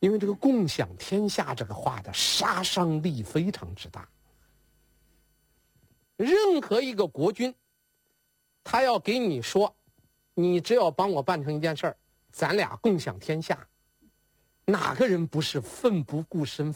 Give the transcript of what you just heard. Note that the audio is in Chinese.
因为这个共享天下这个话的杀伤力非常之大。任何一个国君，他要给你说，你只要帮我办成一件事儿，咱俩共享天下，哪个人不是奋不顾身